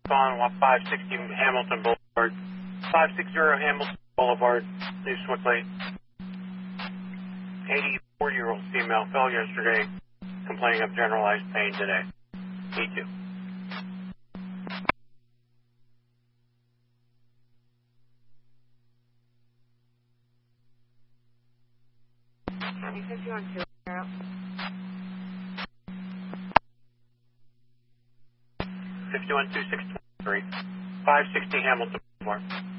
on 560 Hamilton Boulevard. 560 Hamilton Boulevard, New Sewickley. 84-year-old female fell yesterday, complaining of generalized pain today. E2. County 51-2, you're out. 512623. 560 Hamilton Boulevard.